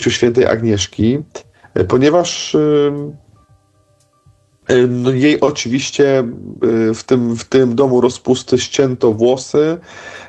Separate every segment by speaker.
Speaker 1: śmiercią świętej Agnieszki, ponieważ no jej oczywiście w tym domu rozpusty ścięto włosy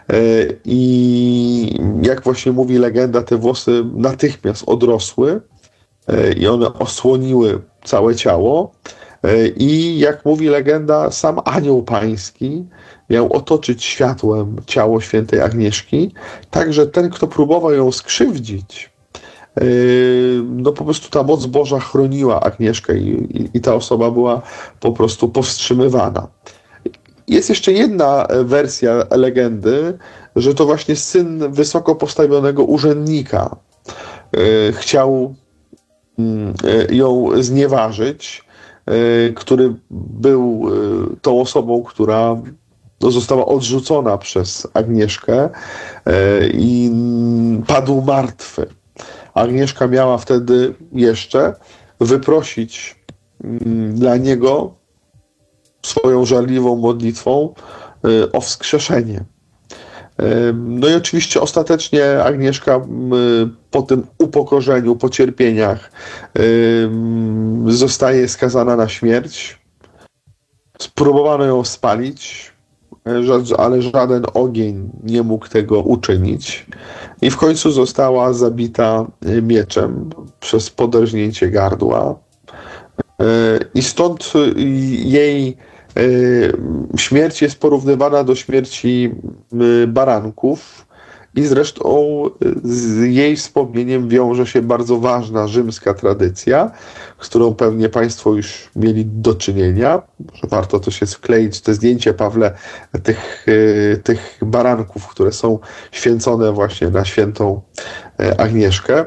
Speaker 1: i jak właśnie mówi legenda, te włosy natychmiast odrosły i one osłoniły całe ciało. I jak mówi legenda, sam anioł pański miał otoczyć światłem ciało świętej Agnieszki, tak że ten, kto próbował ją skrzywdzić, no po prostu ta moc Boża chroniła Agnieszkę i ta osoba była po prostu powstrzymywana. Jest jeszcze jedna wersja legendy, że to właśnie syn wysoko postawionego urzędnika chciał ją znieważyć, który był tą osobą, która została odrzucona przez Agnieszkę i padł martwy. Agnieszka miała wtedy jeszcze wyprosić dla niego swoją żarliwą modlitwą o wskrzeszenie. No i oczywiście ostatecznie Agnieszka po tym upokorzeniu, po cierpieniach zostaje skazana na śmierć. Spróbowano ją spalić, ale żaden ogień nie mógł tego uczynić. I w końcu została zabita mieczem przez poderżnięcie gardła. I stąd jej śmierć jest porównywana do śmierci baranków i zresztą z jej wspomnieniem wiąże się bardzo ważna rzymska tradycja, z którą pewnie Państwo już mieli do czynienia. Może warto to się wkleić, te zdjęcie, Pawle, tych baranków, które są święcone właśnie na świętą Agnieszkę.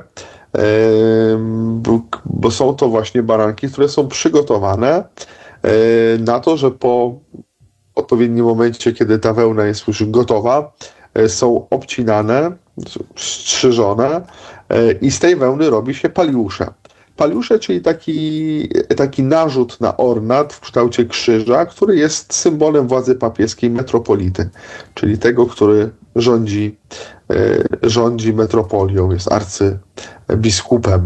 Speaker 1: Bo są to właśnie baranki, które są przygotowane na to, że po odpowiednim momencie, kiedy ta wełna jest już gotowa, są obcinane, strzyżone i z tej wełny robi się paliusze. Paliusze, czyli taki narzut na ornat w kształcie krzyża, który jest symbolem władzy papieskiej metropolity, czyli tego, który rządzi metropolią, jest arcybiskupem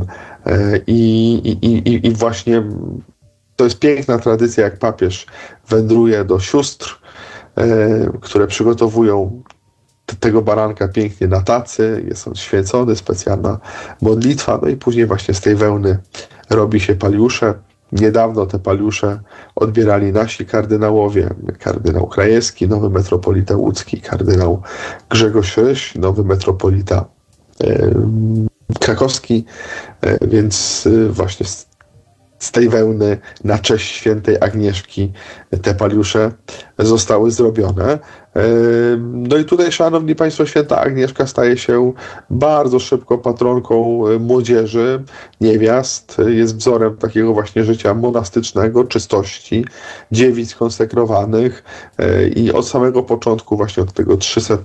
Speaker 1: i właśnie to jest piękna tradycja, jak papież wędruje do sióstr, które przygotowują tego baranka pięknie na tacy, jest on święcony, specjalna modlitwa, no i później właśnie z tej wełny robi się paliusze. Niedawno te paliusze odbierali nasi kardynałowie, kardynał Krajewski, nowy metropolita łódzki, kardynał Grzegorz Ryś, nowy metropolita krakowski, więc właśnie z tej wełny na cześć świętej Agnieszki te paliusze zostały zrobione. No i tutaj, szanowni Państwo, święta Agnieszka staje się bardzo szybko patronką młodzieży, niewiast. Jest wzorem takiego właśnie życia monastycznego, czystości, dziewic konsekrowanych i od samego początku, właśnie od tego 300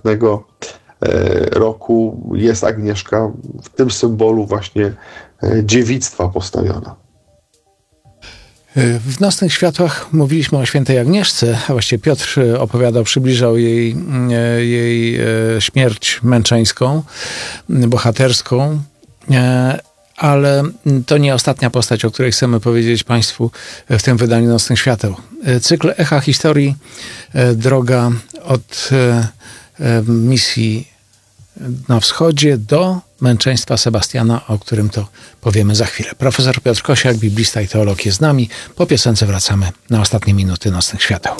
Speaker 1: roku jest Agnieszka w tym symbolu właśnie dziewictwa postawiona.
Speaker 2: W Nocnych Światłach mówiliśmy o świętej Agnieszce, a właściwie Piotr opowiadał, przybliżał jej śmierć męczeńską, bohaterską, ale to nie ostatnia postać, o której chcemy powiedzieć Państwu w tym wydaniu Nocnych Świateł. Cykl Echa Historii, droga od misji na wschodzie do męczeństwa Sebastiana, o którym to powiemy za chwilę. Profesor Piotr Kosiak, biblista i teolog, jest z nami. Po piosence wracamy na ostatnie minuty Nocnych Świateł.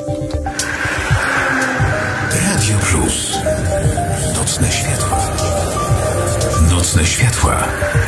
Speaker 3: Radio Plus. Nocne Światła. Nocne Światła.